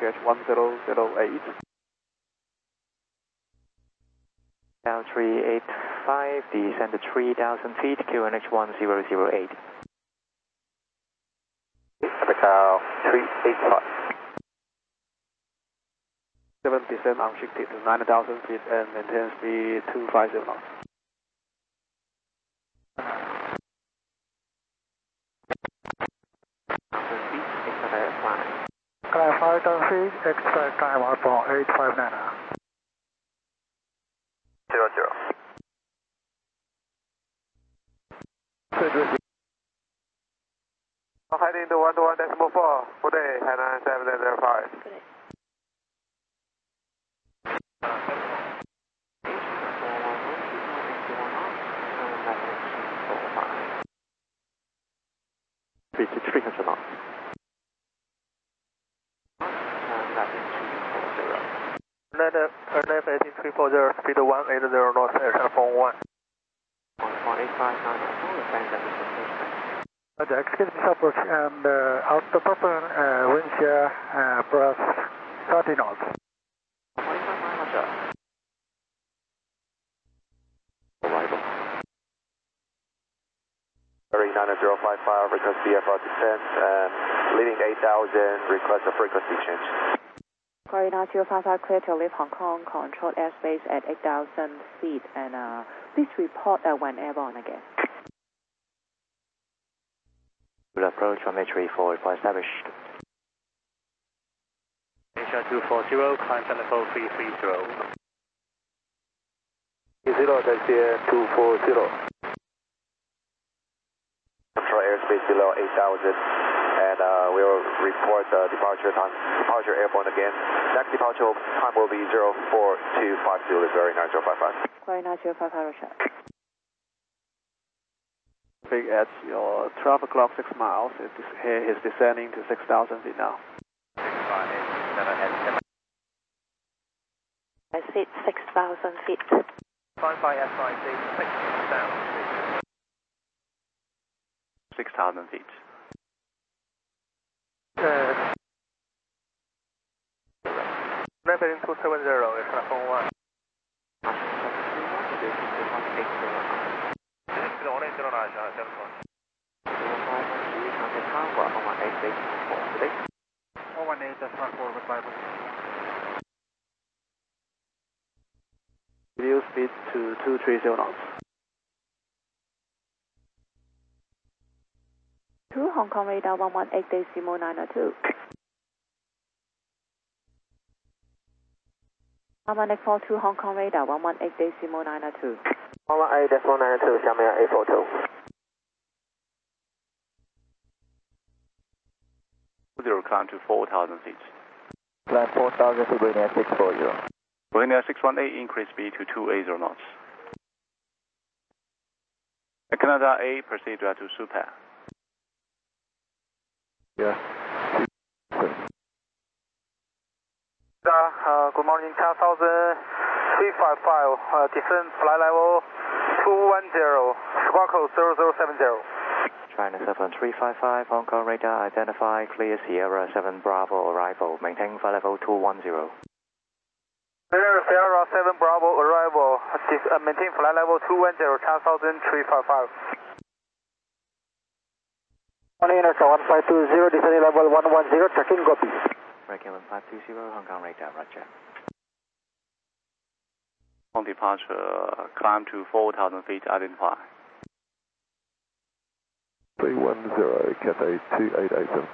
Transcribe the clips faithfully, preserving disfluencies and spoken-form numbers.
H one zero zero eight. Down three eight five, descend to three thousand feet, Q N H one zero zero eight. Echo three eight five. seven descend unshifted to nine thousand feet and maintain speed two five zero knots. Climb five thousand feet, expect climb one point eight five nine. Zero zero. Heading to one to one decimal four. Good day, Hainan seven zero five. Good day. Speed to three hundred knots. Left left eighteen three four zero, speed one eight zero knots, air phone one. one point eight five nine, descend at The exit approach and uh, out the purple uh, wind shear uh, plus thirty knots. Arrival. nine zero five five, request V F R descent and leading eight thousand, request a frequency change. Corey nine zero five five, clear to leave Hong Kong, controlled airspace at eight thousand feet, and uh, please report uh, when airborne again. Will approach from H three four for established. Asia two four zero, climb level three three zero. Zero, that's two four zero. Control airspace below eight thousand, and uh, we will report the departure time, departure airborne again. Next departure time will be zero four two five zero, delivery nine zero five five. Corey nine zero five five, Roger. At your twelve o'clock, six miles, it is, he is descending to six thousand feet now. I said six thousand feet. Five by S I C, six thousand feet. six thousand feet. Uh, left heading two seven zero, is phone one. one eight, that's not forward Bible. Reduce speed to two three zero knots. Two Hong Kong radar one one eight decimal nine oh two. one one eight four two Hong Kong radar one one eight decimal nine oh two. one one eight decimal nine oh two, 下面 eight four two. Zero climb to four thousand feet. Climb four thousand feet, Brilliant six four zero. Brilliant six one eight, increase speed to two eighty knots. Canada A, proceed to Super. Yeah. Uh, good morning, ten thousand three five five, uh, descent flight level two one zero, squawk code zero zero seven zero. China seven three five five, Hong Kong radar identify, clear Sierra seven Bravo arrival, maintain flight level two one zero. Clear Sierra seven Bravo arrival, uh, maintain flight level two one zero, ten thousand three five five. Morning, Inertia one five two zero, descending level one one zero, tracking copy. Breaking one five two zero, Hong Kong radar, roger. On departure, climb to four thousand feet, identify. three one zero, Cathay two eight eight seven.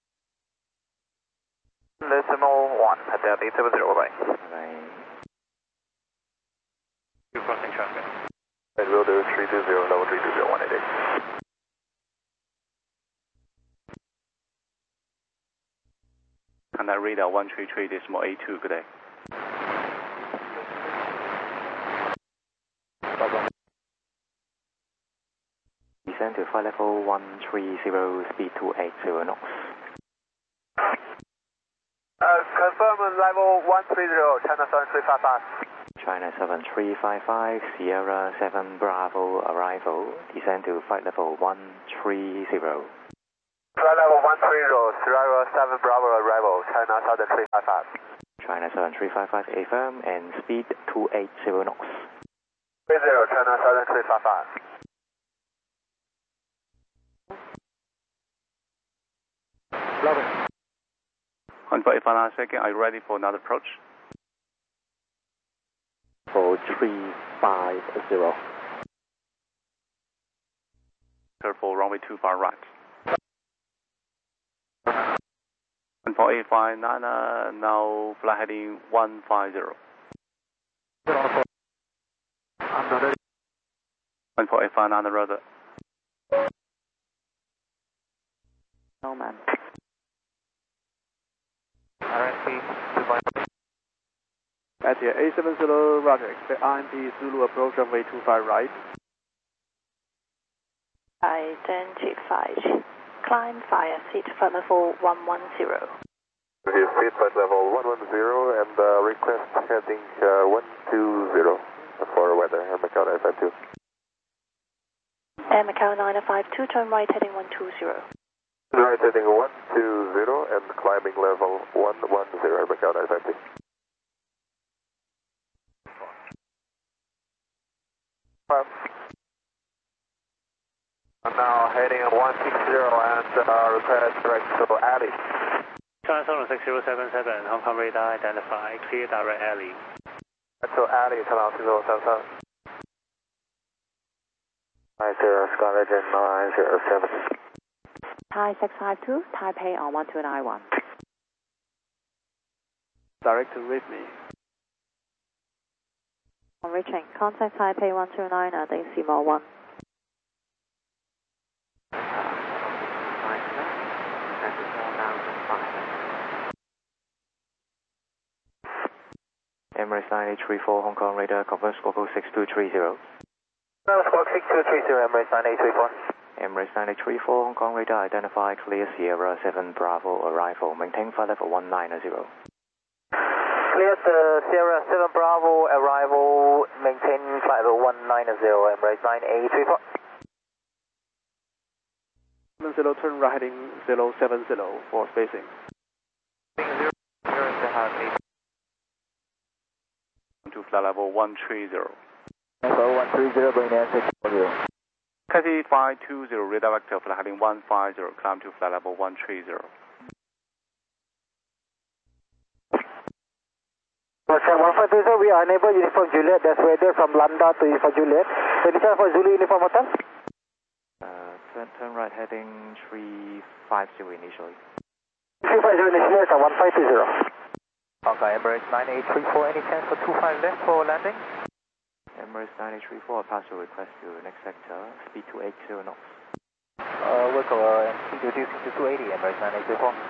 Decimal one, at that eight seven zero, bye. Bye. Two crossing traffic. And we'll do three two zero, level three two zero, one eight eight. And I radar one three three decimal eight two, good day. Descend to flight level one three zero, speed two eighty knots. Uh, confirm level one three zero, China seven three five five. China seven three five five, Sierra seven Bravo arrival, descend to flight level one three zero. Flight level one three zero, Sierra seven Bravo arrival, China seven three five five. China seven three five five, affirm, and speed two eighty knots. three zero, China seven three five five. Love it. one four eight five nine second, are you ready for another approach? For three five zero. Careful, runway two far right. one four eight five nine, uh, now flight heading one five zero. one four eight five nine, the rudder. No man. At the A seven zero, roger, expect I M P Zulu approach runway two five right. Identified. Climb via seat flight level one one zero. Review seat flight level one one zero and uh, request heading uh, one two zero for weather, Air Macau nine five two. Air Macau nine five two, turn right heading one two zero. Right heading one two zero and climbing level one one zero, Air Macau nine five two. I'm now heading one six zero and uh, request direct to alley. China seven six zero seven seven, Hong Kong radar identified, clear direct alley. To alley, China zero seven seven. nine zero, Sky Legend nine zero seven. Thai six five two, Taipei on one two nine one. Direct to read me. On reaching, contact Taipei one two nine at Seymour one. Emirates nine eight three four, Hong Kong radar, confirm squawk code six two three zero. Squawk six two three zero, Emirates nine eight three four. Emirates nine eight three four, Hong Kong radar, identify, clear Sierra seven Bravo arrival, maintain flight level one nine zero. Clear the Sierra seven Bravo arrival, maintain flight level one nine zero, Emirates nine eight three four. seven zero, turn right heading zero seven zero for spacing. To flight level one three zero. Level one three zero, going in six four zero. Cathy five two zero, radar vector, flight heading one five zero, climb to flight level one three zero. Roger, one five two zero, we are unable uniform Juliet, that's weather from Lambda to uniform Juliet. Condition for Zulu uniform hotel? Uh, turn, turn right heading three five zero initially. three five zero initially, it's a one five two zero. Okay, Emirates nine eight three four, any chance for two five left for landing? Emirates nine eight three four, pass your request to next sector, speed two eighty knots. Uh, we'll go uh, introducing to two eighty, Emirates nine eight three four.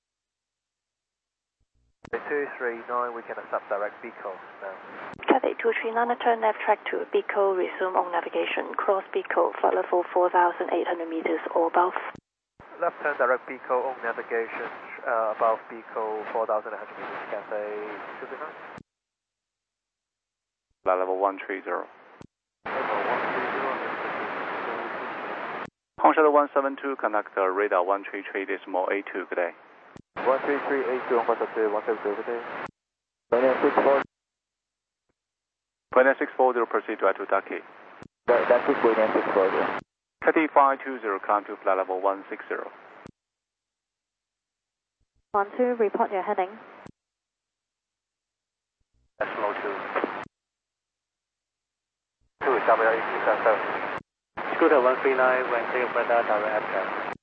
two three nine, we can accept direct Beco now. Cathay two three nine, turn left track to Beco, resume on navigation, cross Beco, flight level four thousand eight hundred meters or above. Left turn direct Beco on navigation, uh, above Beco four thousand eight hundred meters, Cathay two three nine. Flight level one three zero. Hong Shadow one seven two, conduct the radar one three three decimal eight two, good day. one three three eight two, Hong Kong one seven two, good day. Runway six four. Runway six four zero, proceed to Atu Taki. That, that's it, going in six four zero. Cathy five two zero, climb to flight level one six zero. one two, report your heading. Decimal two. two, W R E two seven seven. Scooter one three nine, when clear radar direct after.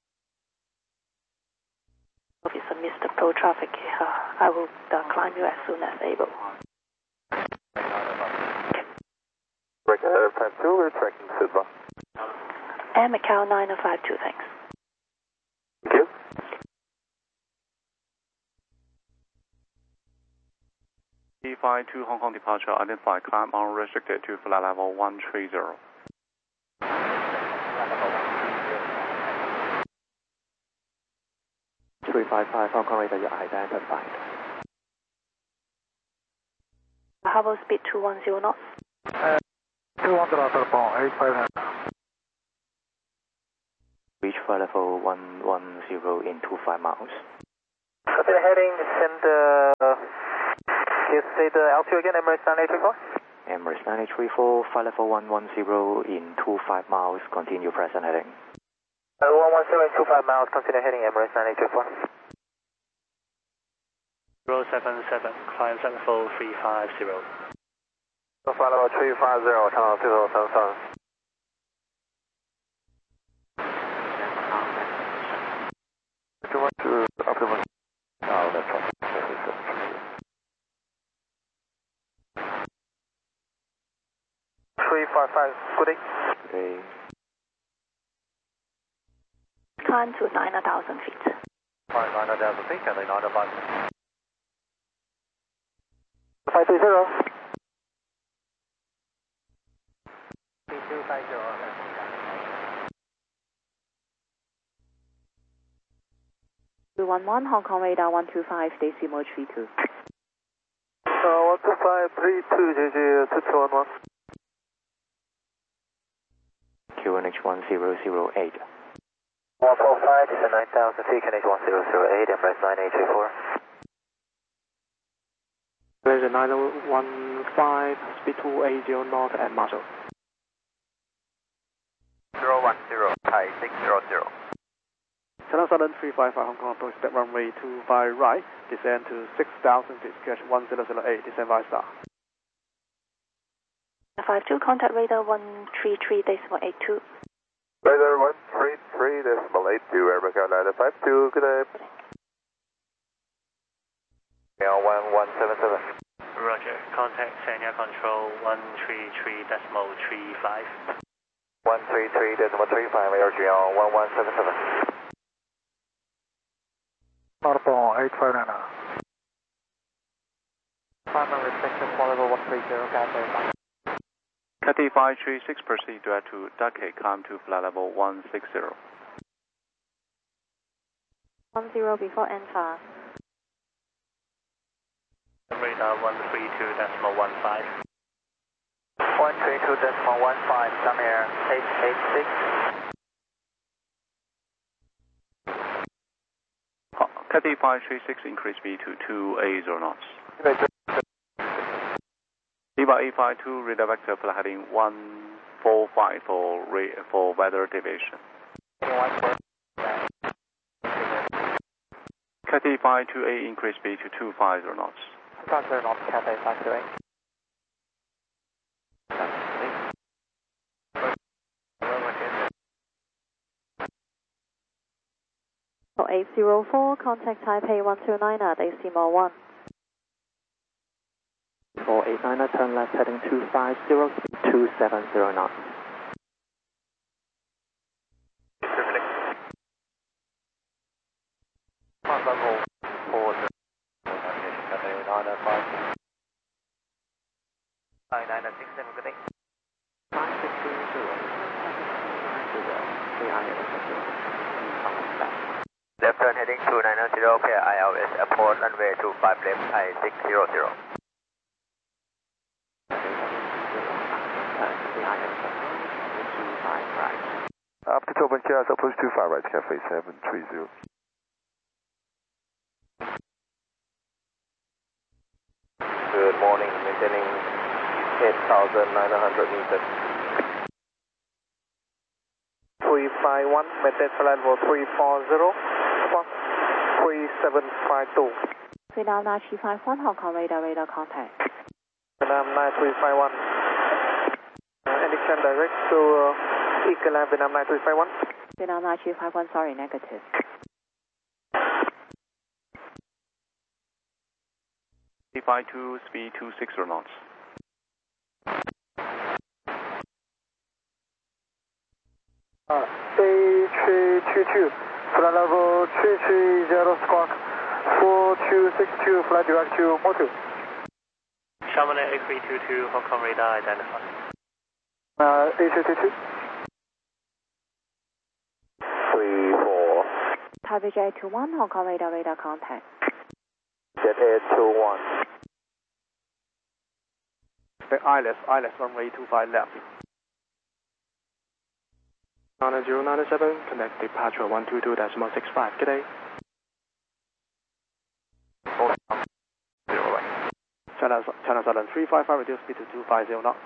Officer Mister Pro traffic, uh, I will uh, climb you as soon as able. Break ahead time two, we're tracking Sidva. Air Macau nine five two, thanks. Thank you. E five two Hong Kong departure, identify, climb unrestricted to flight level one three zero. three five five, Hong Kong radar, you identified. Hover speed two one zero knots. Uh, two one zero, eight five. Reach flight level one one zero in two five miles. Copy the heading, send uh, you say the altitude again, Emirates nine eight three four? Emirates nine eight three four, flight level one one zero in two five miles, continue present heading. Uh, one one zero in two five miles, consider heading Emirates nine eight three four. zero seven seven, climb flight level three five zero. So flight level three five zero, tunnel two zero seven seven. Optimal. Oh, that's all. three five five, good day. Okay. Climb to nine thousand feet. Fine, nine thousand feet, can they nine oh five? five three zero. three two five zero. two one one, Hong Kong radar one two five, decimal three two. Uh, one two five three two, J J two two one one. Q N H one zero zero eight. one four five, this is nine thousand feet, Q N H one zero zero eight, Emirates nine eight three four. There's a nine one five, speed two eighty north at Marshall. zero one zero, Thai six zero zero. Channel Southern three five five Hong Kong approach step runway two five right, descend to six thousand feet, catch one zero zero eight, descend via star. five two, contact radar one three three decimal eight two. Radar one three three decimal eight two, Air Carolina five two, good day. L one one seven seven. Roger, contact Sanya Control one three three decimal three five. one three three decimal three five, Air G L one one seven seven. Audible eight five nine. Final restriction, flight level one three zero, Cathay. Cathay five three six, proceed direct to Duckett, climb to flight level one six zero. one zero before N fast. Radar one three two decimal one five. one three two decimal one five, come here, eight eight six. Cathay five three six, increase speed to two eighty knots. Viva eight five two, radar vector flight heading one four five for, for weather deviation. Cathay five two eight, increase speed to two fifty knots. Transfer north, Cathay five two eight. eight zero four, contact Taipei one two nine, decimal one. four eight nine, turn left heading two five zero, two seven zero knots. Left turn heading two nine zero, clear I L S, approach runway two five left, I six zero zero. After top and clear, approach two five right, Cafe seven three zero. Good morning, maintaining eight thousand nine hundred meters. three five one, maintain flight level three four zero, three seven five two. Vietnam nine three five one, Hong Kong radar, radar contact. Vietnam nine three five one. Uh, and descend direct to uh, Eagle Line, Vietnam nine three five one. Vietnam nine three five one, sorry, negative. Cathay five two, speed two six knots. Uh, three three two two, flight level three three zero squawk, four two six two, flight direct to Motu. Chamonix eight three two two, Hong Kong radar identified. Uh, eight three two two. three four. Taipei J two one, Hong Kong radar, radar contact. Jet eight two one. The I L S, I L S runway two five left. nine zero nine seven, connect departure one two two decimal six five. Good day. China, China Southern three five five, reduce speed to two five zero knots.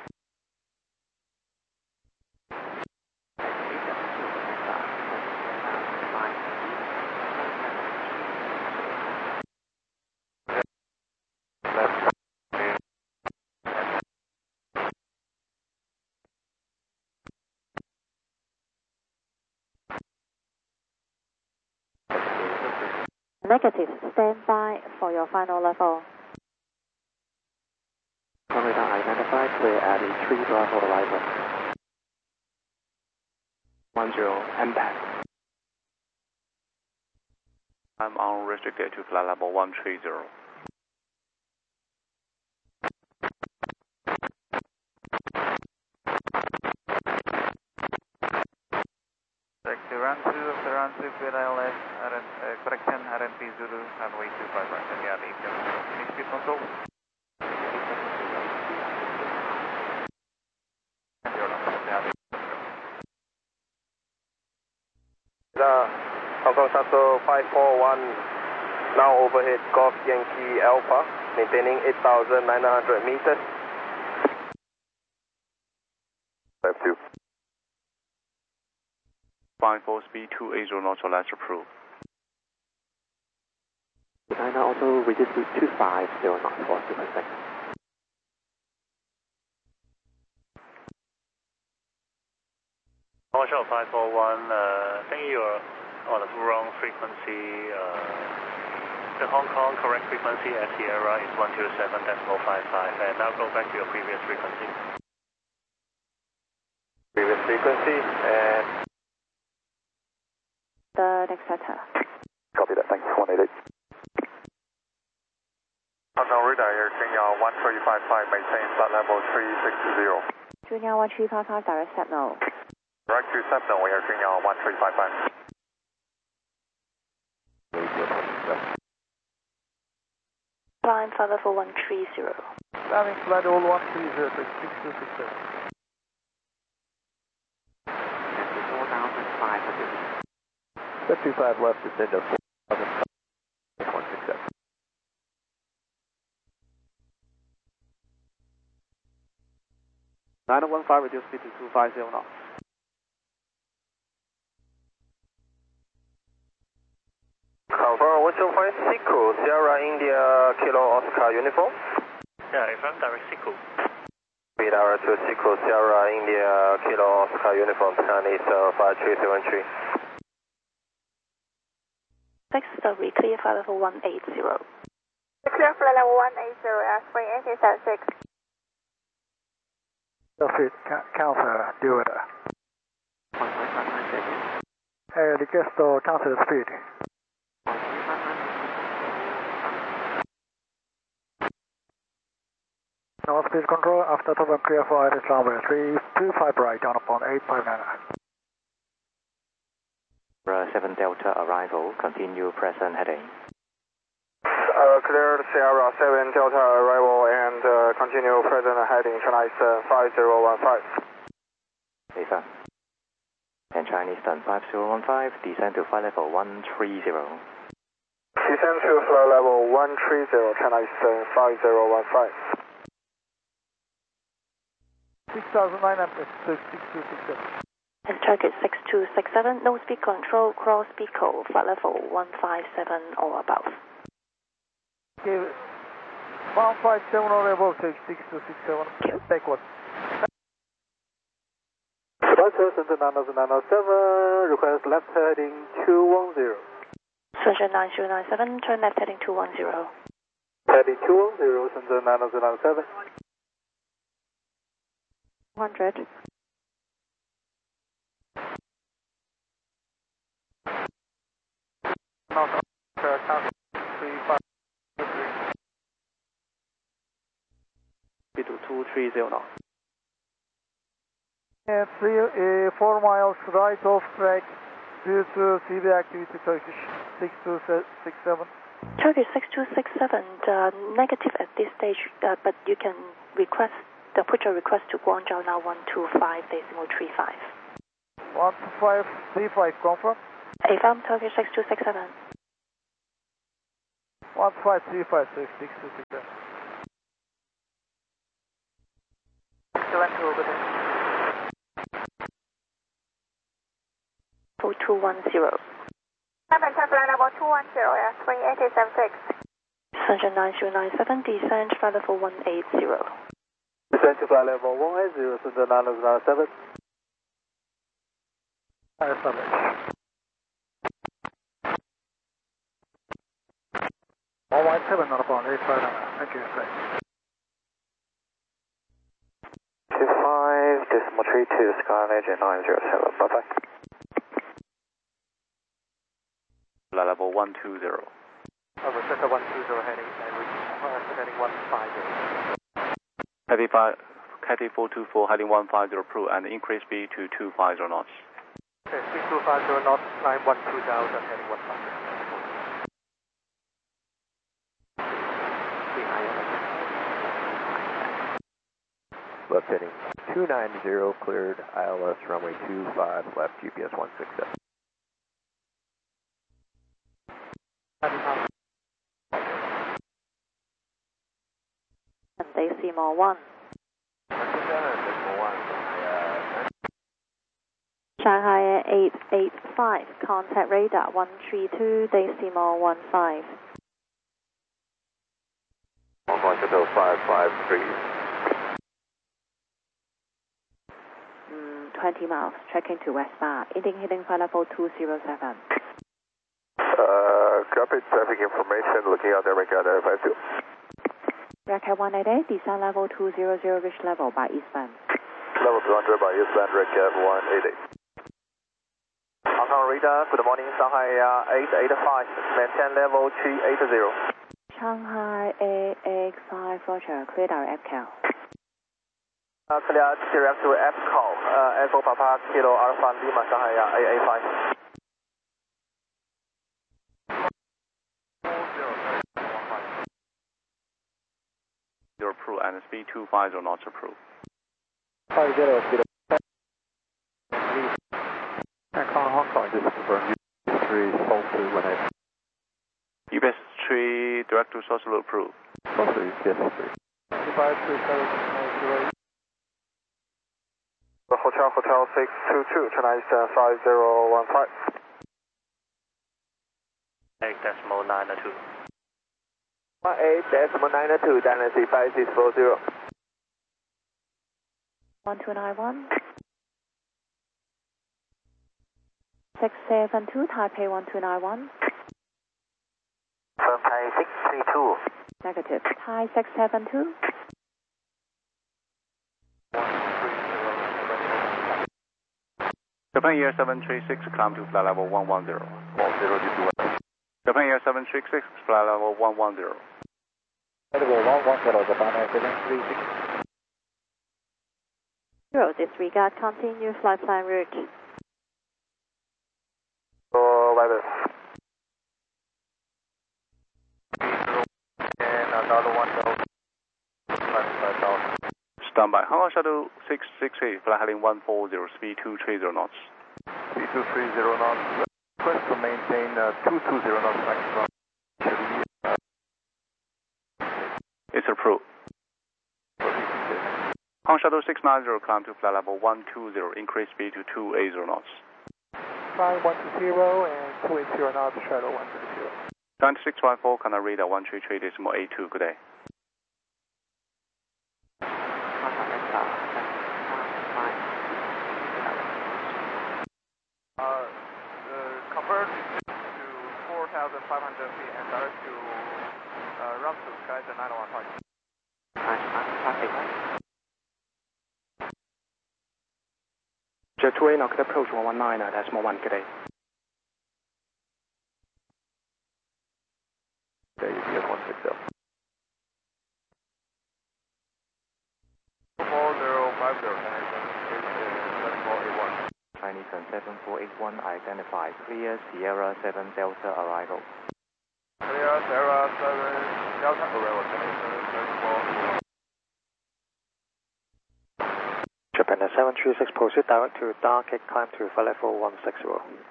Negative, stand by for your final level. Radar identified, clear at the three Bravo arrival. one zero, impact. I'm unrestricted to flight level one three zero. Taxi run two of the run two with I L S, R N, uh, correction, R N P Zulu, runway two five right, and yeah, eight zero. Finish speed control. Hong Kong Sasso five four one, now overhead Golf Yankee Alpha, maintaining eight thousand nine hundred meters. five two. Flying for speed two eight zero knots or less approved. China also reduce to two five zero knots for super six. Onshore five four one, uh, I think you're on the wrong frequency. Uh, the Hong Kong correct frequency at Sierra is one two seven decimal five five, and now go back to your previous frequency. Previous frequency, and The next setter. copy that, thanks, one eight eight. Hong Kong radar here, Junior one three five five, maintain flight level three six zero. Junior one three five five, direct signal. Direct to Sentinel, we are Junior one three five five. Climb flight level one three zero. Climbing flight level one three zero, six two six seven. four thousand five hundred. Step two five left, descend to four thousand one six seven. nine one five, reduce speed to two five zero knots. Confirm one two five, Sequel, Sierra India, Kilo Oscar uniform. Yeah, if I'm direct Sequel. Speed hour to Sequel, Sierra India, Kilo Oscar uniform, Chinese uh, five three seven three. Six story, clear flight level one eight zero. Clear flight level one eight zero, airspring entry set six. Speed, cancel, do it. Hey, request to cancel speed. No speed control, after top and clear for Irish runway three two five right, down upon eight five nine. seven Delta arrival, continue present heading. Uh, cleared Sierra seven Delta arrival and uh, continue present heading Chinese uh, five zero one five. Lisa. And Chinese Sun five zero one five, descend to flight level one three zero. Descend to flight level one three zero, Chinese Sun five zero one five. six thousand nine hundred, six two six seven. And target six two six seven, no speed control, cross Pico, flight level one five seven or above. Okay, one five seven or above, take six two six seven, backward. Departure center nine zero seven, request left heading two one zero. Center nine zero nine seven, turn left heading two one zero. Heading two one zero, center nine zero seven. one hundred. Speed to two three zero knots. And three, uh, four miles right of track due to C V activity Turkish six two six seven. Turkish six two six seven, uh, negative at this stage, uh, but you can request, uh, put your request to Guangzhou now one two five decimal three five. one two five three five, confirm. A farm Tokyo six two six seven. one five three five six six two six seven. four two one zero. seven ten flight level two one zero, Airswing eight eight seven six. Descent nine zero nine seven, descent flight level one eight zero. Descent to flight level one eight zero, Center nine zero nine seven. Fire summit. one one seven, not upon eight five nine. Thank you, thanks. two five, decimal three two, Skyledge nine zero seven, bye bye. Flight level one two zero. Over Center one two zero heading and reach heading one five zero. Heavy five, Cathay four two four heading one five zero approved and increase speed to two five zero knots. Okay, speed two five zero knots, climb one two thousand heading one five zero. Left heading two nine zero, cleared I L S runway two five, left G P S one six seven. And decimal one. Shanghai eight eight five, contact radar one three two, decimal one five. Hong Kong Hotel five five three. Mm, twenty miles, checking to West Bar, indicating flight level two zero seven. Uh, copy traffic information, looking out there, make out there, five two. Racket one eight eight, descent level two hundred, reach level by eastbound. Level two hundred by eastbound, Racket one eight eight. Hong Kong radar, good morning, Shanghai uh, eight eight five, maintain level three eight zero. Shanghai eight eight five, Roger, clear our F C A L. Uh, clear direct to F C A L, uh, Echo Papa Kilo Alpha Lima, Shanghai uh, eight eight five. Zero approved and speed two five zero knots approved. five zero, speed up. Hong Kong, just confirm U B S three, Seoul two one eight. U B S three, direct to Sosolo approved. Seoul two, U B S three. five three seven zero. Hotel Hotel six two two, Chennai five zero one five. eight decimal nine two. one eight decimal nine two, Dynasty five six four zero. one two nine one. six seven two, Taipei one two nine one. From Thai six three two. Negative. Thai six seven two. Japan Air seven three six, climb to flight level one one zero. one zero, D two one. Japan Air seven three six, flight level one one zero. Level one one zero, Japan Air seven three six. Zero, disregard, continue flight plan route. Oh, weather. And another one down. Standby. Hong Kong Shuttle six six eight, flight heading one four zero, speed two three zero knots. Speed two three zero knots. Request to maintain uh, two two zero knots maximum. It's approved. Hong Kong Shuttle six nine zero, climb to flight level one two zero, increase speed to two eight zero knots. Flying one two zero and two eight zero knots, shuttle one two zero. Nine six five four, Canada radar one three three decimal eight two, good day. Uh, uh, convert to four thousand five hundred feet and direct to uh, run to Sky nine one five. Jet two A, now could approach one one nine, uh, decimal one, good day. Okay, U B S one six zero. four zero five zero, seven four eight one. Chinese and seven four eight one, identify clear Sierra seven Delta arrival. Clear Sierra seven Delta arrival, seven seven four. Japan seven three six, proceed direct to Dark Egg, climb to flight level one sixty.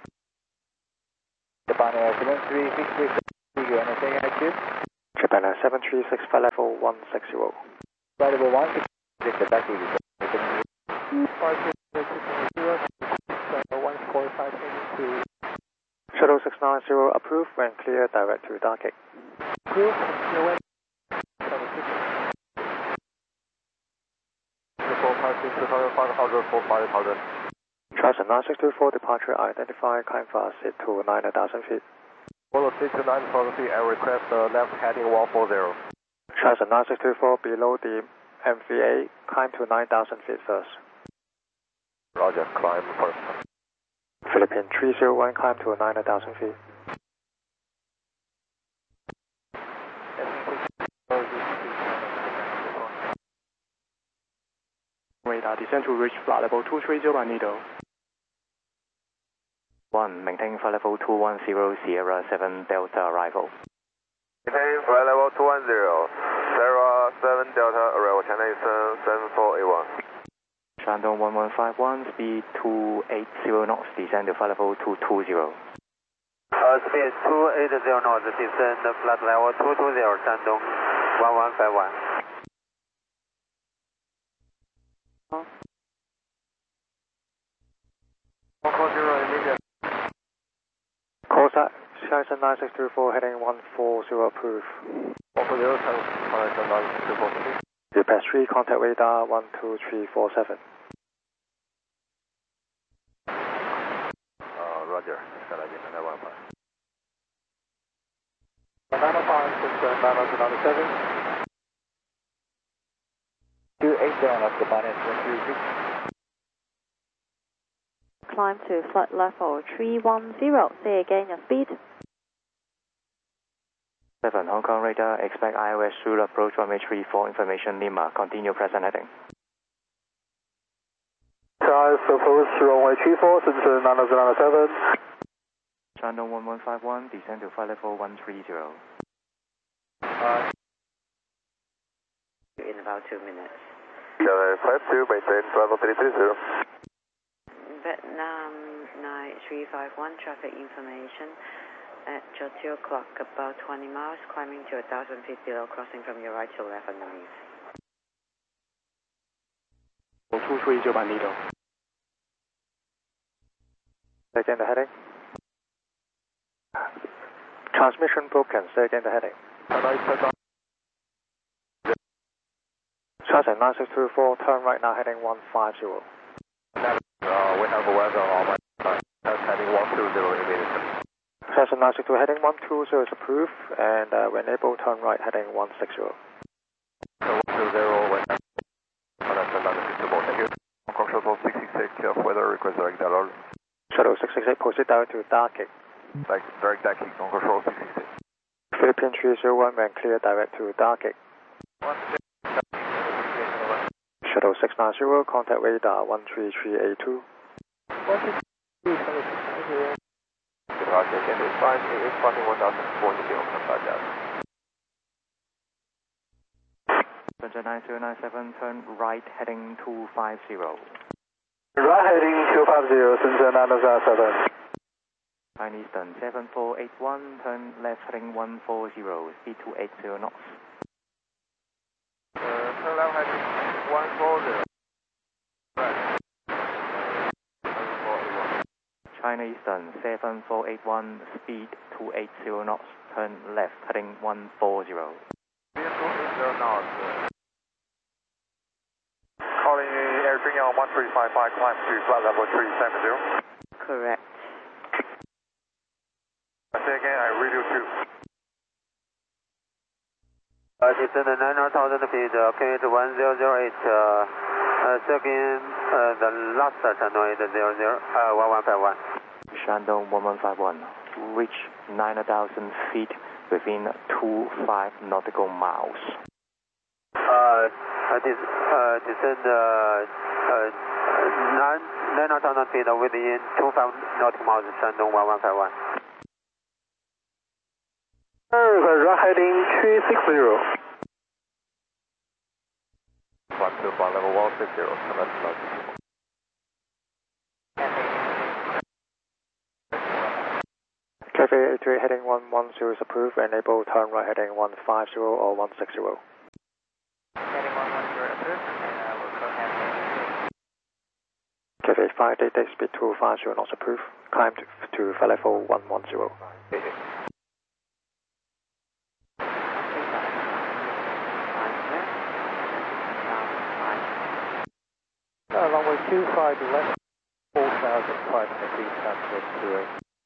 Japan Air seven three six six, anything active? Japan Air seven three six, flight level one sixty. Flight level one sixty, the back to you. Shuttle six nine zero, approved when clear, direct to Dark Egg. Approved, clear. Charleston nine six two four, departure identified, climb fast to nine thousand feet. Follow six to nine thousand feet and request uh, left heading one forty. Charleston nine six two four, below the M V A, climb to nine thousand feet first. Roger, climb first. Philippine three zero one, climb to nine thousand feet. Radar descend to reach flight level two three zero Magneto. one, maintain flight level two one zero, Sierra seven Delta arrival. Maintain flight level two one zero, Sierra seven Delta arrival, China Eastern seven four eight one. Shandong one one five one, speed two eighty knots, descend to flight level two two zero. Uh, speed two eighty knots, descend flight level two two zero, Shandong one one five one. one four zero, immediate. Corsa, Charleston nine six two four, heading one four zero, approved. one four zero, Charleston nine six two four. You pass three, contact radar one two three four seven. Uh, Roger, Banana five, six, nine nine seven. two eight zero knots, Japan Air seven three six. Climb to flight level three one zero. Say again your speed. seven, Hong Kong radar, expect I O S through approach runway three four, information Lima, continue present heading. Charles, approach runway three four, Shenzhen nine zero seven. Shandong one one five one, descend to flight level one three zero. Uh, in about two minutes. Charlie five two, maintain flight level three three zero. Vietnam nine three five one, traffic information at two o'clock, about twenty miles, climbing to one thousand feet below, crossing from your right to left underneath. two three zero Magneto. Say again the heading. Transmission broken, say again the heading. Charleston nine six two four, turn right now, heading one five zero. Uh, we have a weather on my side, heading one two zero immediately. Charleston nine six two, heading one two zero is approved, and uh, when able, turn right, heading one six zero. one two zero, when Charleston nine six two four, thank you. Hong Kong Shuttle six six eight, clear for weather, request direct dialogue. Shuttle six six eight, proceed direct to Dark Egg. Like, direct Dark Egg, Hong Kong Shuttle six six eight. Philippine three zero one, when clear, direct to Dark Egg. Shuttle six nine zero, contact radar one three three eight two. Departure again, five eight eight, crossing one thousand forty, contact that. Shenzhen nine zero nine seven, turn right, heading two five zero. Right heading two five zero, Shenzhen nine zero seven. Chinese Eastern seven four eight one, turn left, heading one four zero, speed two eighty knots. Uh, turn left heading one four zero. Right. China Eastern seven four eight one, speed two eighty knots, turn left, heading one four zero. Speed two eighty knots. Calling Air Junior one three five five, climb to flight level three seven zero. Correct. I say again, I read you too. Uh, descend nine thousand feet, uh, K H one zero zero eight, uh, uh, second, uh, the last channel is zero zero, uh, one one five one. Shandong one one five one, reach nine thousand feet within two five nautical miles. Uh, uh, this, uh, descend, uh, uh, nine, nine thousand feet within two five nautical miles, Shandong one one five one. Right heading three six zero. One two, flight level one six zero, Cafe eight three heading one one zero is approved. Enable turn right heading one five zero or one six zero. Heading one one zero approved, and I will go ahead and Cafe five eight eight speed two five zero knots approved. Climb to, to flight level one one zero. Uh, runway two five left, four thousand five hundred feet, transfer to a...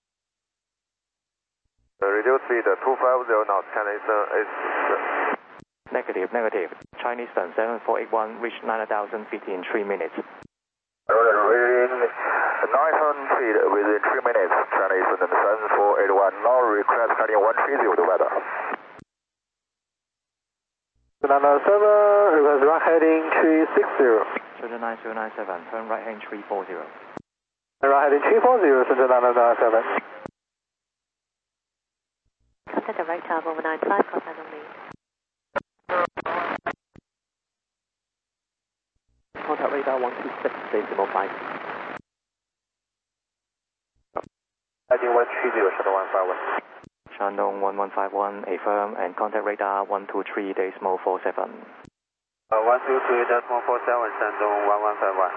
Uh, reduce speed uh, two five zero knots, Chinese uh, is... Uh, Negative, negative. Chinese Sun seven four eight one reached nine thousand feet in three minutes. Reading nine hundred feet within three minutes, Chinese Sun seven four eight one, now request heading one three zero, the weather. Banana seven, request right heading three six zero. Center nine zero nine seven, turn right hand three four zero. Right heading three four zero, Center nine zero nine seven. Contact direct tower over nine five, contact only. Contact radar one two six, decimal five. Heading one three zero, Shandong one five one. Shandong one one five one, affirm, and contact radar one two three, decimal four seven. Uh, one two three, decimal four seven, Shandong one one five one.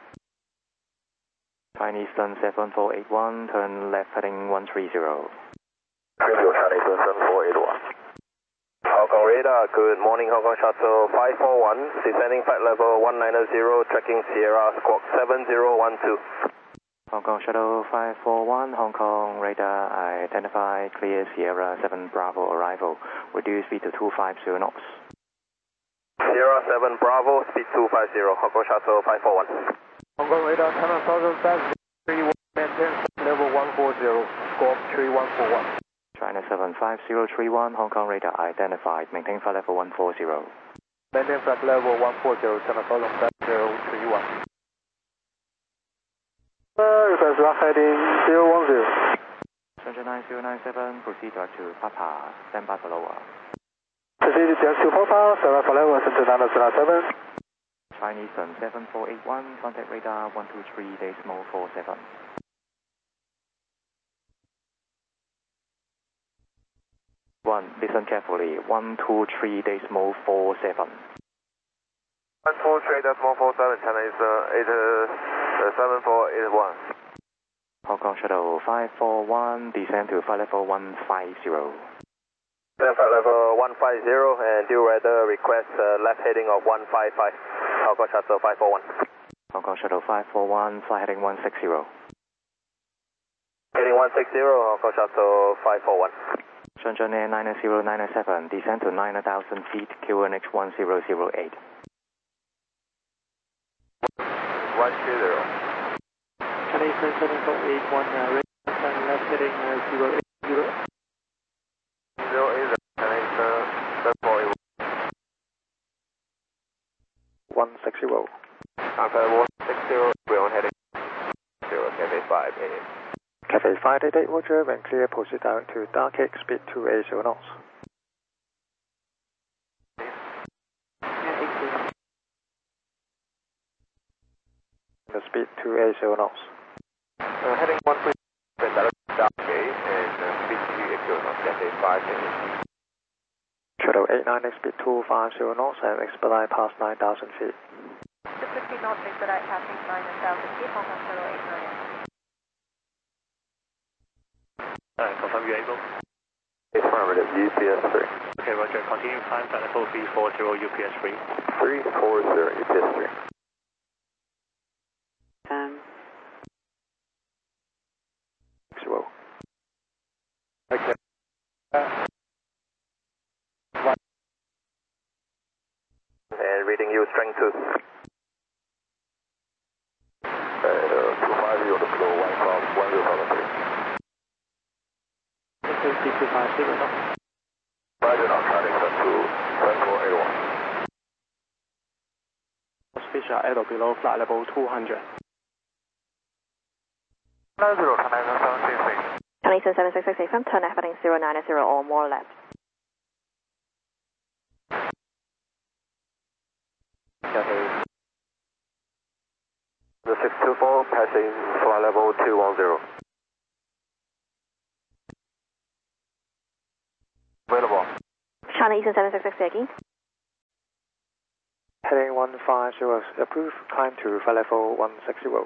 Chinese Sun seven four eight one, turn left heading one three zero. three zero, Chinese Sun seven four eight one. Hong Kong radar, good morning, Hong Kong Shuttle five four one, descending flight level one nine zero, tracking Sierra Squawk seven zero one two. Hong Kong Shuttle five four one, Hong Kong radar, identify clear Sierra seven Bravo arrival, reduce speed to two five zero knots. Sierra seven Bravo, speed two five zero, Hong Kong Shuttle five four one. Hong Kong radar, China Southern South three one, maintain level one four zero, Squawk three one four one. China seven five zero three one, Hong Kong radar identified, maintain flight level one four zero. Maintain flight level one four zero, China Southern South zero three one. Request right heading zero one zero. Center nine zero nine seven, proceed direct to Papa, stand by for lower. Proceed direct to Papa, stand by for lower, Center nine zero seven. Chinese Sun seven four eight one, contact radar one two three, decimal four seven. One, listen carefully, one two three, decimal four seven. one two three, decimal four seven, Chinese uh, eight, uh, seven four eight one. Hong Kong Shuttle five four one, descend to flight level one five zero. Descend flight level one five zero, and due weather request uh, left heading of one five five, Hong Kong Shuttle five four one. Hong Kong Shuttle five four one, flight heading one six zero. Heading one six zero, Hong Kong Shuttle five four one. Shenzhen Air nine zero nine seven, descend to nine thousand feet, Q N H one zero zero eight. one three zero. Chinese seven four eight one, uh, turn left heading uh, zero eight zero. zero eight zero, Chinese uh, seven four eight one. one six zero. Alpha one six zero, we're on heading zero, Cafe five eight eight. Cafe five eight eight, roger, when clear, proceed direct to Dark X, speed two eight zero knots. The speed two eight zero knots. Uh, heading one three zero, direct to Dark X, and uh, speed two eight zero knots, Cafe five eight eight. Shuttle eight nine X, speed two five zero knots, and expedite past nine thousand feet. two fifty knots, expedite passing nine thousand feet, Hong Kong Shuttle eight nine X. Uh, confirm you're able. Affirmative, U P S three. Okay, roger. Continue climb flight level three four zero, U P S three. three four zero, U P S three. Um, Zero. Okay. Uh, and reading you strength two. Uh, two five zero to below one from one zero three. Speed two five zero knots. Roger, now charting to seven four eight one. Fisher at or below flight level two hundred. nine zero, Chinese seven six six. Chinese seven six six, affirm, turn left heading zero nine zero or more left. Okay. The six two four, passing flight level two one zero. China Eastern seven six six again. Heading one five zero, approved, climb to flight level one six zero.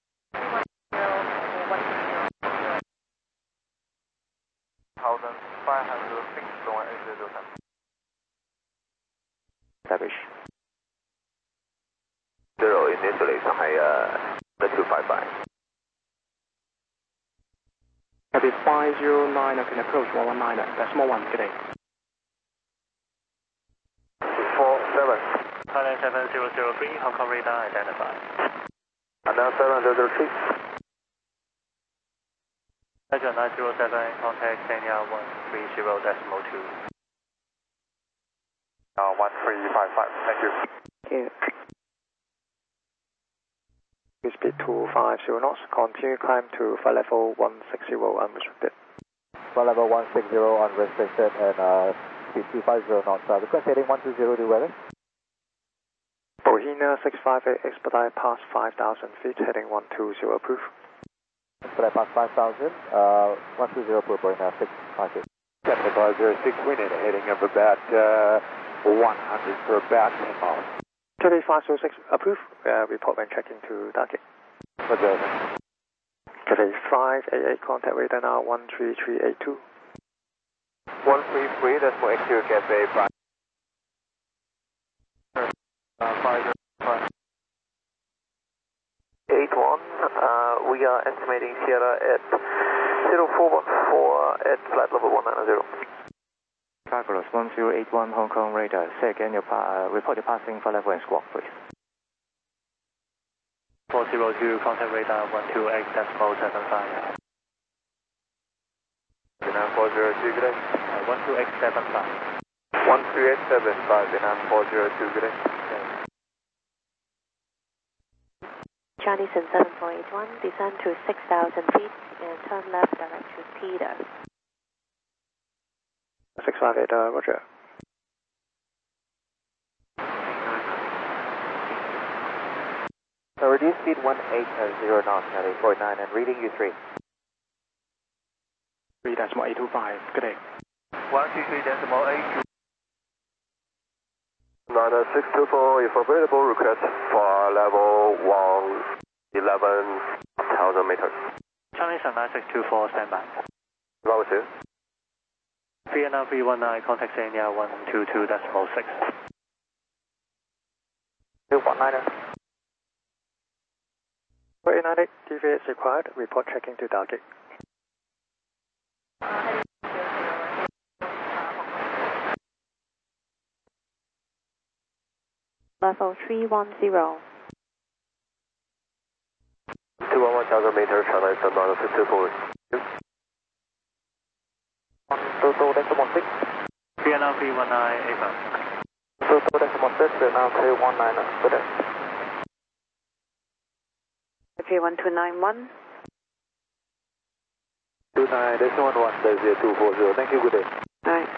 five hundred six one eight zero seven. Establish. Zero initially, Shanghai uh, two five five. Copy five zero nine, can approach one one nine, decimal one, good day. four seven. Thailand seven zero zero three, Hong Kong radar identified. And now seven zero zero three. Agent nine zero seven, contact Kenya one three zero decimal two. Uh, one three five five, thank you. Thank you. Speed two five zero knots, continue climb to flight level one six zero unrestricted. Flight level one six zero unrestricted and uh, speed two five zero knots. Uh, request heading one two zero, do weather. Bohina six five eight, expedite past five thousand feet, heading one two zero, approved. Expedite past five thousand, uh, one two zero, approved, Bohina six five eight. Technical zero six winning, heading of about uh, one hundred for about ten miles. Cathay five zero six, approved, uh, report when checking to target. Roger. Cathay five eight eight, contact radar now one three three eight two. one three three, decimal X two, Cathay five. Uh, five zero five. eight one, uh, we are estimating Sierra at zero four one four at flight level one nine zero. Cargolos one zero eight one, Hong Kong radar. Say again, your pa uh, report your passing flight level and squawk, please. four zero two, contact radar one two eight decimal seven five. Vietnam four zero two, good day. Uh, one two eight seven five. one two eight seven five, Vietnam four zero two, good day. Chinese in seven four eight one, descend to six thousand feet and turn left direct to Peter. six five eight, uh, roger. So reduce speed one eight zero knots, Cathay four nine, and reading you three. three decimal eight two five, good day. one two three decimal eight two. nine six two four, if available, request for level one eleven thousand meters. Chinese nine six two four, stand by. Level two. Vietnam three one nine, contact Kenya one two two decimal six. two one niner. four eight nine eight, deviates required, report checking to target. Level three one zero. two one one thousand meters, China is nine six two four. Total decimal six. Vietnam three one nine, eight five. Total decimal six, Vietnam three one nine, good day. Okay, one two nine one. two nine, decimal one, zero two four zero, thank you, good day. Right.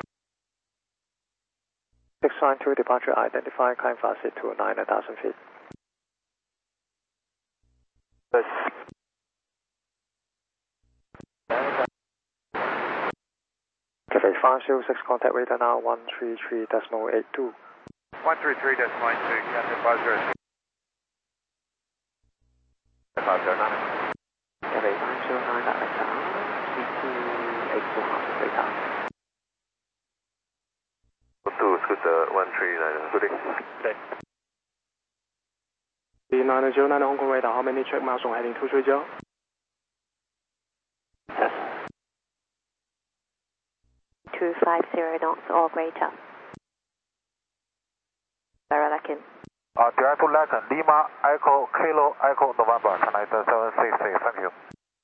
six nine two, departure identified, climb fast to nine thousand feet. Yes. Cathay five zero six, contact radar now one three three decimal eight two. one three three decimal eight two, Cathay five zero six. five zero nine. Cathay five zero nine, Alexa, C two eight four, radar. two, Scooter one three nine, good day. Good day. The nine zero nine Hong Kong radar, how many check miles on heading two three zero? Yes. two five zero knots or greater. Baralakin. Uh, Direct to Latin, Lima, Echo, Kilo, Echo, November, China seven six six, thank you.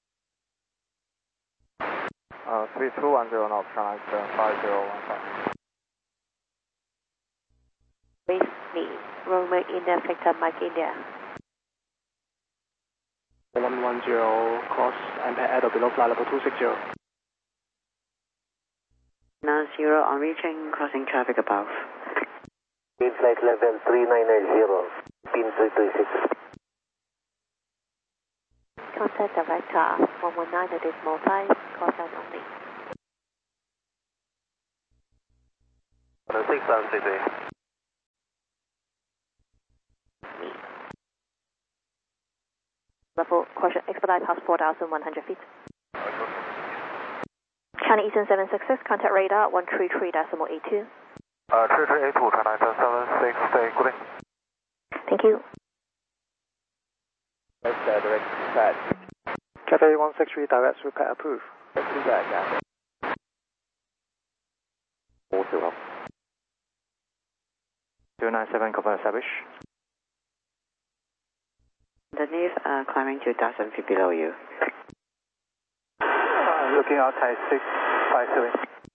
Uh, three two one zero knots, China five zero one five. With me, Roman India, Victor, Mike India. one one zero, cross and pad or below flight level two six zero. nine zero on reaching, crossing traffic above. Speed flight level three nine zero, pin three three six. Contact director one one nine decimal five, call sign only. six seven six eight. Level question, expedite past four thousand one hundred feet. China Eastern seven six six, contact radar one three three decimal eight two. Uh, three three eight two, China Eastern seven six, stay good day. Thank you. That's uh, direct patch. Cathay one six three, direct through pad approved. Let's do that, yeah. Also up. two nine seven, confirm establish. Underneath, uh, climbing to one thousand feet below you. Uh, looking outside six five seven.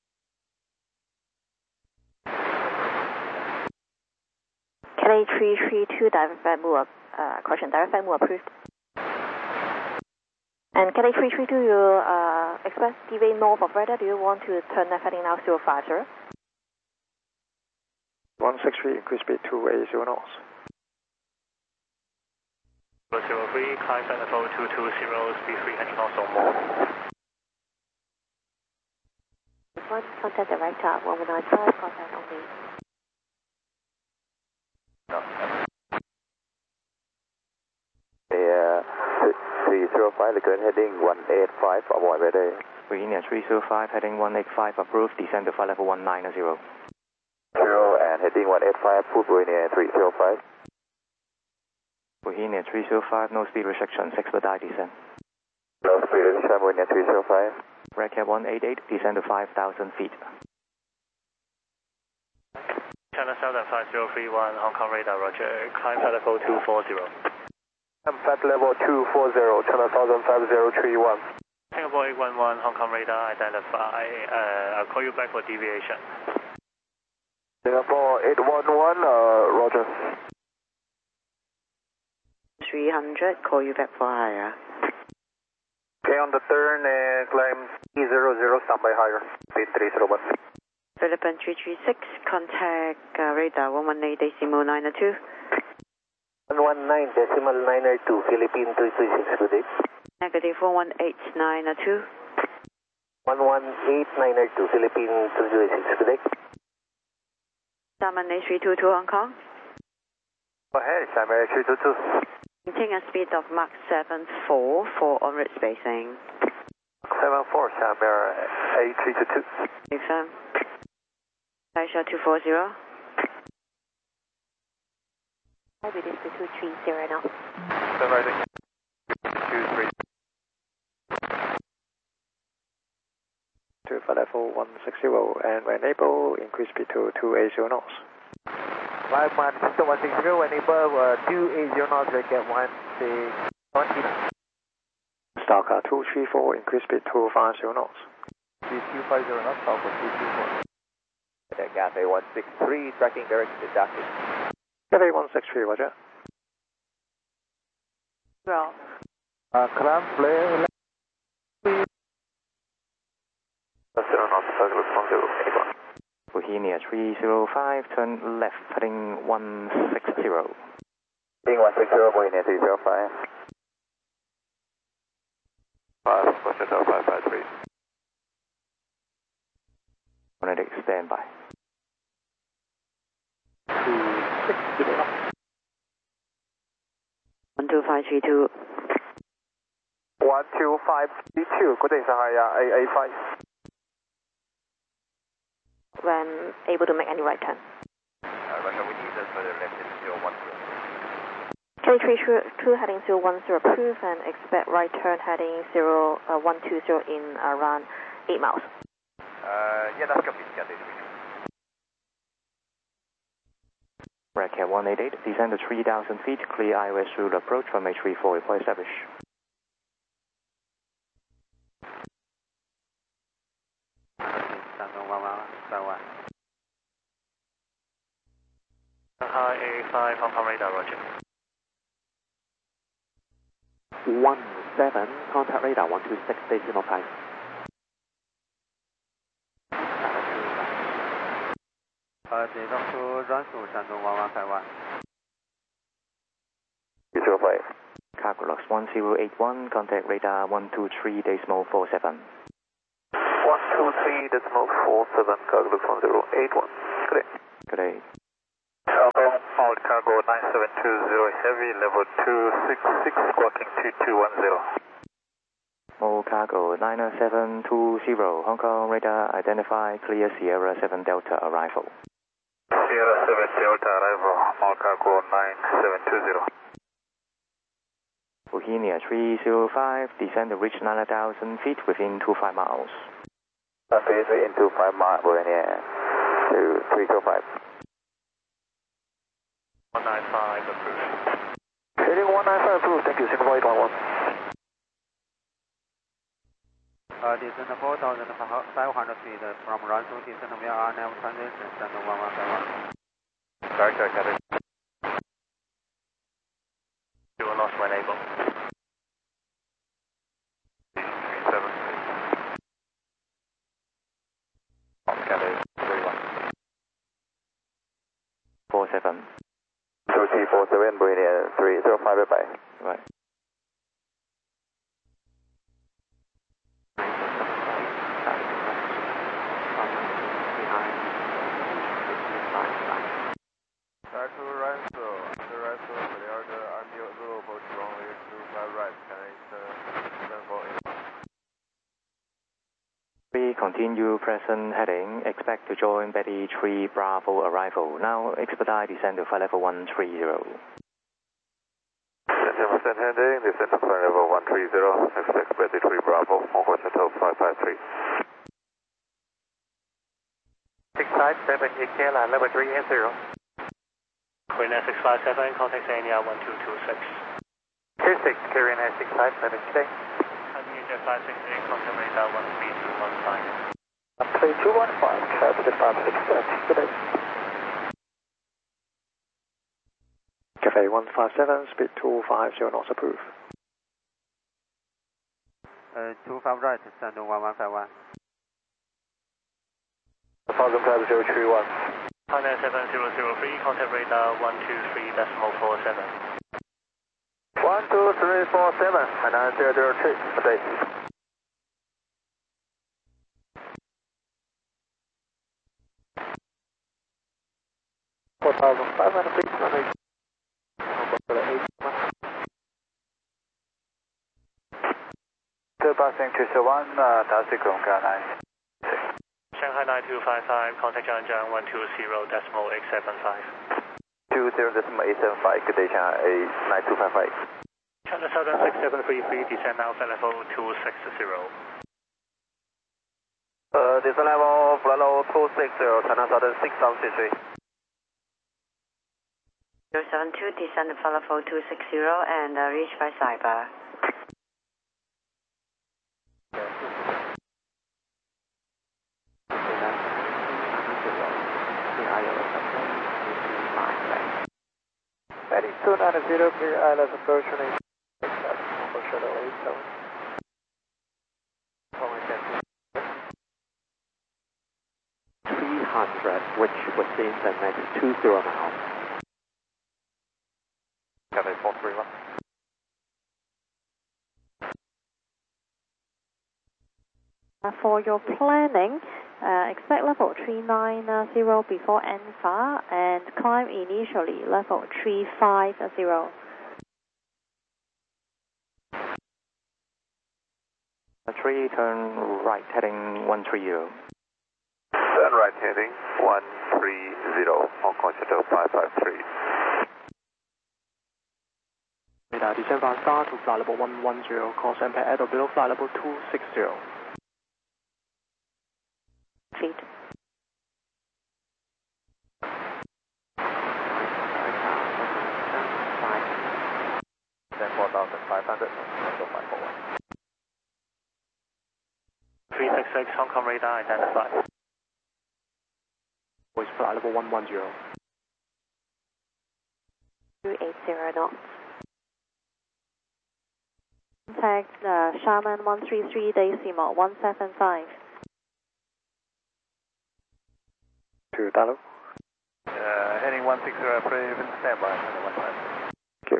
K A three three two, direct flight move, uh, caution, direct flight move approved. And K A three three two, you uh, express deviate north of radar, do you want to turn left heading now zero five zero? one six three, increase speed to eighty knots. zero three, climb at level two two zero, speed three hundred knots or more. One, contact director one one nine five, contact only. No. Yeah, three zero five, the current heading one eight five, avoid weather. Virginia three zero five, heading one eight five, approved, descend to flight level one nine zero. Zero and heading one eight five, full Virginia three zero five. Virginia three zero five, no speed restrictions, expedite descent. No speed restriction, Virginia three zero five. Redcat one eight eight, descend to five thousand feet. China Southern five zero three one, Hong Kong radar, roger. Climb at level two four zero. I'm flight level two four zero, China Southern five zero three one. Singapore eight one one, Hong Kong radar, identify. Uh, I'll call you back for deviation. Singapore eight one one, uh, roger. three hundred, call you back for higher. Okay, on the turn, uh, climb three zero zero, standby higher, speed three zero one. Philippine three three six, contact uh, radar one one eight decimal nine two. one one nine decimal nine two, Philippine three three six, good day. Negative one one eight nine two. one one eight nine two, Philippine three three six, good day. Salmon eight three two two, Hong Kong. Go ahead, Salmon eight three two two. Maintain a speed of Mach seven four for onward spacing. seven four, Salmon eight three two two. Confirm. Aisha two four zero. I'll be this to two three zero now. Stand riding. two three. To flight level one six zero, and when able, increase speed to two eighty knots. Live man, system one six zero, enable uh, two eighty knots, get one six twenty. Stalker two three four, increase speed to five zero knots. two five zero knots, Stalker two three four. Cathay one six three, tracking direction to Ducky. Cathay one six three, roger. Well. Uh, climb, play. zero knots, Douglas one zero eight one. Virginia three zero five, turn left, heading one six zero. Heading one six zero, Virginia three zero five. five, question zero five five three. one eight, stand by. two six zero. one two five three two. one two five three two, good day, Sahaya eight eight five. When able to make any right turn. Uh, Russia, we need this for the left in zero one zero. K A three two heading zero one zero approved and expect right turn heading zero one two zero in around eight miles. Uh, yeah, that's complete, Cathay. Redcat one eight eight, descend to three thousand feet, clear I O S route approach from H three four, report establish. Shanghai A five, Hong Kong radar, roger. one seven, contact radar one two six decimal five. Uh, take off to Ransu, Shandong one one five one. zero five. Cargo logs one zero eight one, contact radar one two three decimal four seven. one two three decimal four seven, cargo logs one zero eight one. Good day. Good day. Hong Kong, all cargo nine seven two zero heavy, level two six six, squawking two two one zero. All cargo nine seven two zero, Hong Kong radar identify clear Sierra seven Delta arrival. Sierra seven Delta arrival, all cargo nine seven two zero. Bohemia three zero five, descend to reach nine thousand feet within two five miles. Phase three into five miles, Bohemia to three zero five. one nine five approved. Heading one nine five approved, thank you, Singapore eight one one. Uh, descend four thousand five hundred feet from Ransu, descend via R N F transition, stand one one five one. Director, Captain. You will lost when able. seven. Captain, thirty-one. four seven. two T four seven, Bohemia three zero five, bye-bye. Right. Back to Ranso, the Ranso, the order, I'm your zero, approach runway two five right, connect seven four eight. We continue present heading, expect to join Betty three Bravo arrival. Now expedite descend to flight level one three zero. ten percent heading, descend to flight level one three zero, expect Betty three Bravo, Hong Kong Shuttle five five three. six five seven, E K L, level three eight zero. Queen Air six five seven, contact A N R one two two six. two six, Korean Air six five seven, today. Unmuted five six eight, contact radar one three two one five. three two one five, traffic at five six seven, good day. Cafe one five seven, speed two five zero knots approved. Uh, two five right, stand one one five one. one thousand five zero three one. nine seven zero zero three, contact radar one two three decimal four seven. one two three four seven, and nine zero zero three, good day. four thousand five hundred feet, runway eight. Good passing two zero one, uh, taxi Kronka nine. Shanghai nine two five five, contact Zhangjiang one two zero decimal eight seven five. two zero decimal eight seven five, good day, Shanghai nine two five five. China Southern six seven three three, descend now flight level two six zero. Uh, descend level, flight level two six zero, China Southern six seven three three. zero seven two, descend to flight level two six zero and uh, reach by Saiba. Heading two nine zero, clear I L S approach runway for shuttle eight seven. three hundred, which within the next two zero miles. Cafe four three one. Uh, for your planning, uh, expect level three nine zero before N F A and climb initially level three five zero. three, turn right heading one three zero. Turn right heading one three zero, Hong Kong Shuttle five five three. Radar descend from star to flight level one one zero, course impact at or below flight level two six zero. Feet. Then four thousand five hundred, so five four one. three six six, Hong Kong radar identified. Voice flight level one one zero. two eight zero knots. Contact uh, Shaman one three three decimal one seven five. To Dalo. Uh, heading one six zero, prevent standby, one five. Thank you.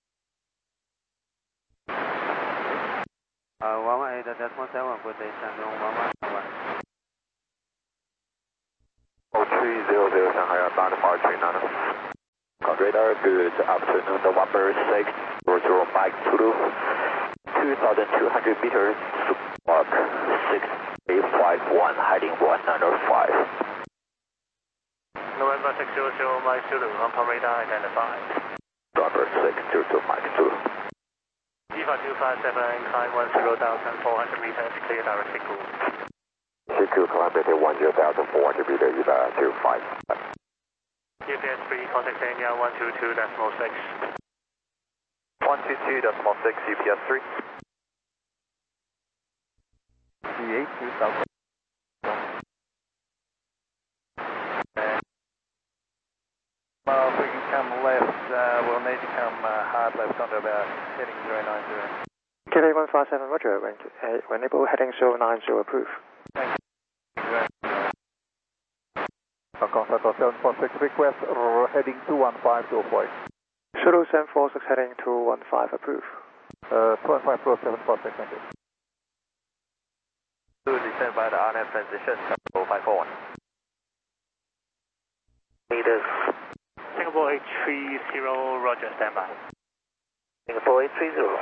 Uh, one one eight decimal seven, good day, stand one one one one. Oh three zero zero Shanghai bound for three nine. Radar, good afternoon, November sixth, zero Mike Zulu, two thousand two hundred meters, squawk six eight five one, heading one nine five. November six zero zero Mike Zulu, Hong Kong radar identified. November six zero zero Mike Zulu. G five two five seven, climb one zero thousand four hundred meters, clear direct signal. C two, kilometer one zero thousand four hundred meters, U two five. U P S three, contact Daniel one two two decimal six. one two two decimal six, U P S three. C eight two South. Well, if we can come left, uh, we'll need to come uh, hard left onto about heading zero nine zero. K T one five seven, roger, when, uh, when able, heading zero nine zero, approve. Thank you. Hong Kong Central seven four six, request uh, heading two one five to avoid. Shuttle seven four six, heading two one five, approve. Uh, two one five Pro seven four six, thank you. To descend by the R N F transition, zero five four one. Meters. Singapore eight three zero, roger, standby. Singapore eight three zero.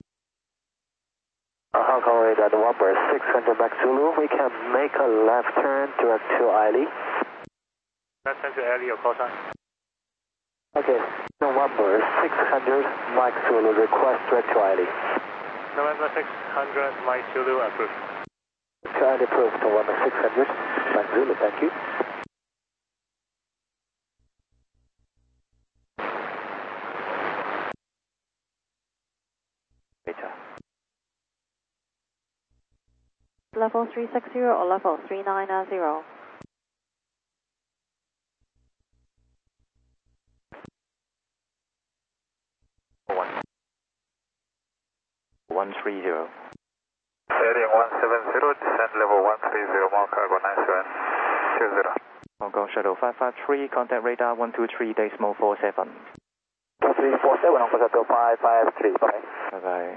Uh, Hong Kong radar, November six hundred Max Zulu, we can make a left turn direct to Ailey. Left turn to Ailey, your call sign. Okay, November six hundred Mike Zulu, request direct to Ailey. November six hundred Mike Zulu, approved. Kind approved, November six hundred Mike Zulu, thank you. Level three six zero or level three nine zero? one three zero. Heading one seven zero, descent level one three zero, Mount Cargo nine seven two zero. Hong Kong Shuttle five five three, contact radar one two three decimal four seven. two three four seven, Hong Kong Shuttle five five three, bye. Bye bye.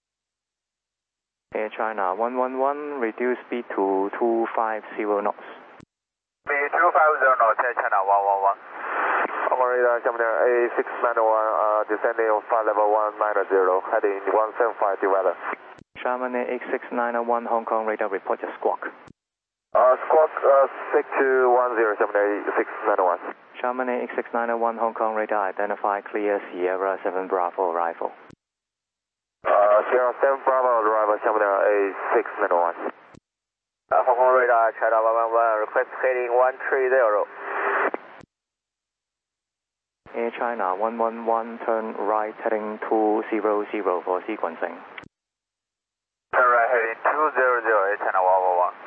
Air China one one one, reduce speed to two five zero knots. Speed two five zero knots, Air China one one one. Hong Kong radar, A six nine one, uh, descending on flight level one nine zero, heading one seven five to weather. Sharman X six nine one, Hong Kong radar, report your squawk. Uh, squawk uh, six two one zero seven eight six nine one. Sharman X six nine one, Hong Kong radar, identify clear Sierra seven Bravo arrival. Uh, Sierra seven Bravo arrival, Sharman A six nine one. Uh, Hong Kong radar, China one one one, request heading one three zero. Air China one one one, turn right heading two zero zero for sequencing. Turn right heading two zero zero, Air China one one one.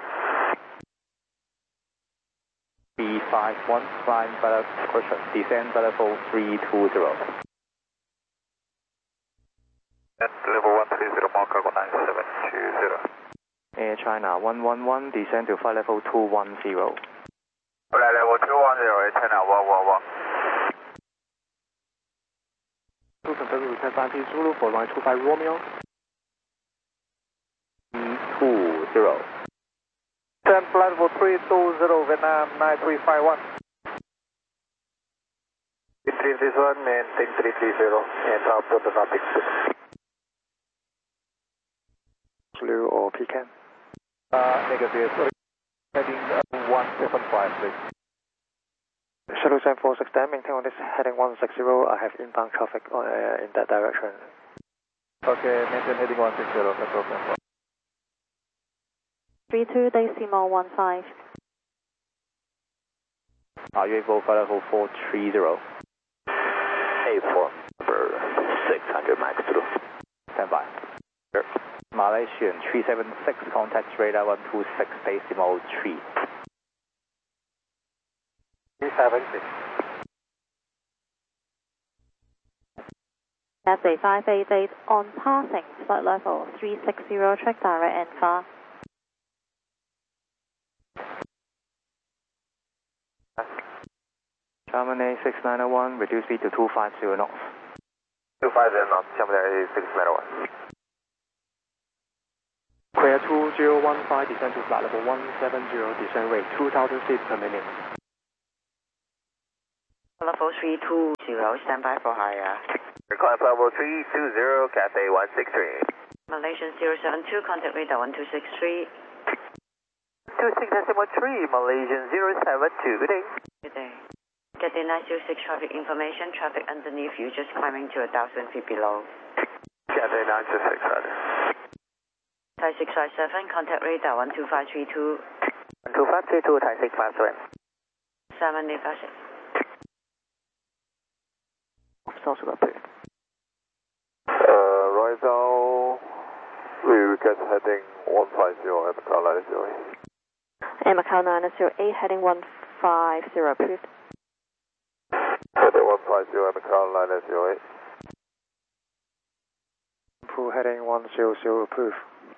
B five one, climb by question, descend by level three two zero. At level one three zero, Mount Cargo nine seven two zero. Air China one one one, descend to flight level two one zero. Flight level two one zero, Air China one one one. two confirm return five Zulu for line two five Romeo. two zero. Ten flight level three two zero, Vietnam nine three five one. three three one, maintain three three zero, and top of the Nordic system. Blue or Pecan? Uh, negative. Heading uh, one seven five, please. Shuttle seven four six, then maintain on this heading one six zero. I have inbound traffic uh, in that direction. Okay, maintain heading one six zero, control seven four. three two decimal one five. Are you able for level four three zero? A four, number six hundred Max Zulu. Stand by. Sure. Malaysian three seven six, contact radar one two six decimal three. three seven six. That's a five eight eight on passing, flight level three six zero, track direct and far. Sharman A six nine one, reduce speed to two five zero knots. two five zero knots, Sharman A six nine one. Clear two zero one five, descend to flight level one seven zero, descent rate two thousand feet per minute. Level three two zero, stand by for higher. Climb level three two zero, Cathay one six three. Malaysian zero seven two, contact radar one two six three. two six seven three, Malaysian zero seven two, good day. Good day. Cathay nine zero six traffic information, traffic underneath you, just climbing to one thousand feet below. Cathay nine two six, roger. Thai six five seven, contact radar one two five three two. one two five three two, Thai six five seven. seven eight five six. Also approved. Uh, right now, we request heading one five zero, Macau nine zero eight. And Macau nine zero eight, heading one five zero, approved. Heading one five zero, Macau nine zero eight. Full heading one zero zero, approved.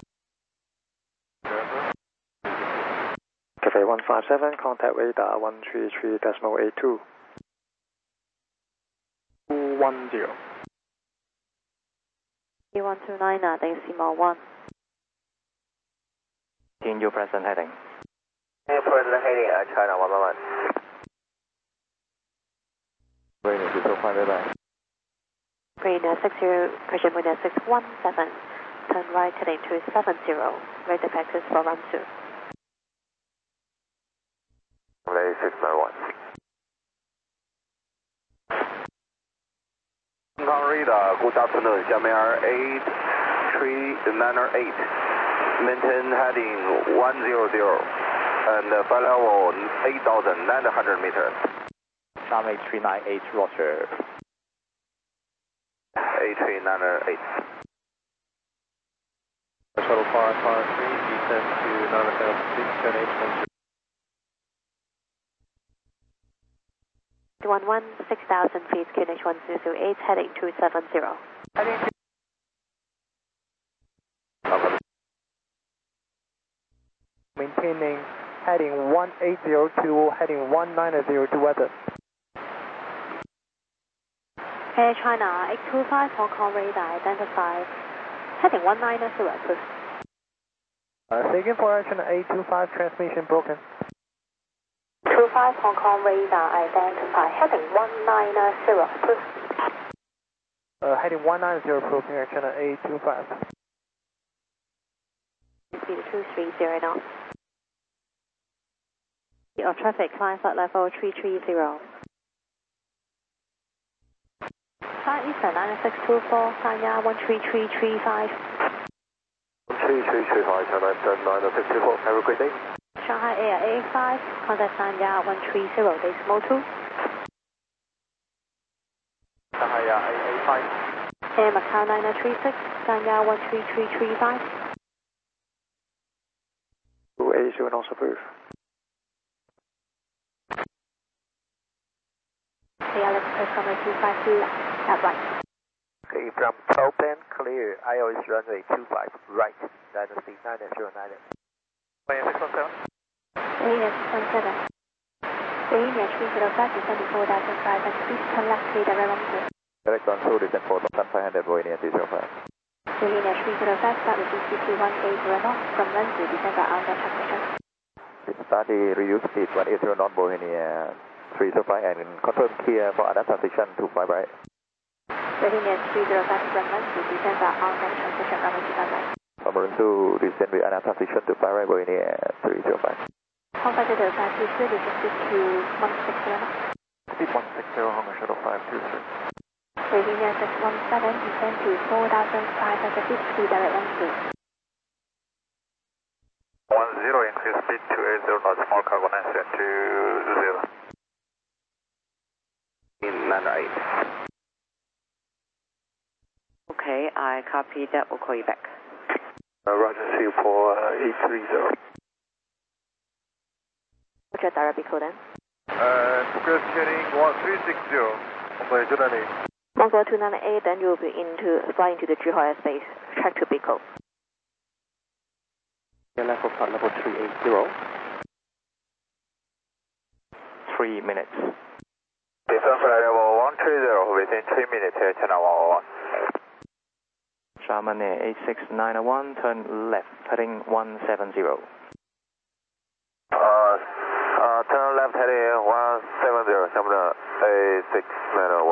Cafe one five seven, contact radar one three three decimal eight two. two one zero. one two nine, uh, decimal one. In your present heading. In your present heading, uh, China one one one. Rainer six zero five, bye bye. Rainer six zero, Persian Rainer six one seven. Turn right heading two seven zero. Radar practice for run two. Malay six nine one. Hong Kong radar, good afternoon. Xiamen eight three nine eight. Maintain heading one zero zero. And uh, flight level eight thousand nine hundred meters. Xiamen eight three nine eight, roger. eight three nine eight. Shuttle five five three, descend to nine thousand six, turn eight one zero. one one, six thousand feet, Q N H one zero zero eight, heading two seven zero. Maintaining heading one eight zero two, heading one nine zero two weather. Air China eight two five, Hong Kong radar identified. Heading one nine zero, approved. Uh, second for Air China eight two five, transmission broken. two five, Hong Kong radar identified. Heading one nine zero, approved. Uh, heading one nine zero, approved, Air China eight two five. Speed two three zero knots. Your traffic, climb flight level three three zero. Flight Eastern nine six two four, Sanya one three three three five. one three three three five, China nine six two four, have a great day. Shanghai Air A five, contact Sanya one three zero, decimal two. Shanghai Air A five. Air Macau nine three six, Sanya one three three three five. two eight zero, also approved. The Alex Customer two five two, that's right. Okay, from Taupan, clear, I O S runway two five, right, Dynasty nine zero nine. Rainer six one seven. Rainer six one seven. Rainer three zero five, descend to four thousand five hundred feet, turn left, radar runway two. Direct on two, descend four thousand five hundred, Rainer two zero five. Rainer three zero five, start with D C T one eight zero knots, from run two, descend by outer transmission. Start the reduce speed one eight zero knot, Bohemia three zero five, and confirm clear for adapt transition to fly right. Rainer three zero five, from run two, descend by outer transition, runway two, bye bye. From run two, descend with adapt transition to fly right, Bohemia three zero five. Hong Kong Shuttle five two three, descend to one six zero knots. Speed one six zero, Hong Kong Shuttle five two three. Rainer six one seven, descend to four thousand five hundred feet, speed direct run two. one zero, increase speed two eight zero knots, small cargo nine seven two zero. nine eight. Okay, I copy that. We'll call you back. Uh, Roger, see you for uh, eight three zero. What's your direct code then? Uh, request heading one three six zero, Mongol two nine eight. Mongol two nine eight, then you'll be into, fly into the Zhuhai airspace, track to Biko. Level flight level three eight zero. Three minutes. Descend flight level one three zero within three minutes, Air China one one one. Xiamen Air eight six nine one, turn left, heading one seven zero. Uh, uh, turn left heading one seven zero, Xiamen A six nine oh one.